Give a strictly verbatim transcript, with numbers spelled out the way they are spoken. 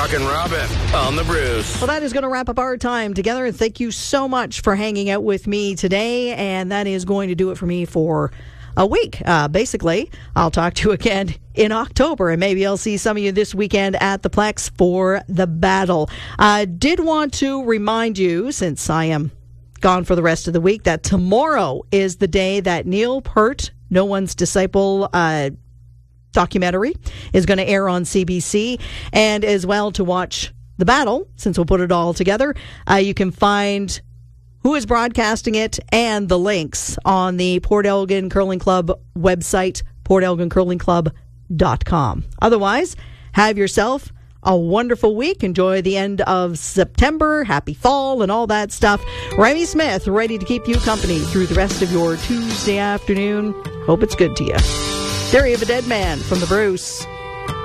Rockin' Robin on the Bruce. Well, that is going to wrap up our time together. Thank you so much for hanging out with me today. And that is going to do it for me for a week. Uh, basically, I'll talk to you again in October, and maybe I'll see some of you this weekend at the Plex for the battle. I uh, did want to remind you, since I am gone for the rest of the week, that tomorrow is the day that Neil Peart, No One's Disciple, uh, documentary is going to air on C B C, and as well to watch the battle, since we'll put it all together, uh, you can find who is broadcasting it and the links on the Port Elgin Curling Club website, port elgin curling club dot com. Otherwise, have yourself a wonderful week. Enjoy the end of September. Happy fall and all that stuff. Remy Smith, ready to keep you company through the rest of your Tuesday afternoon. Hope it's good to you. Diary of a Dead Man from the Bruce.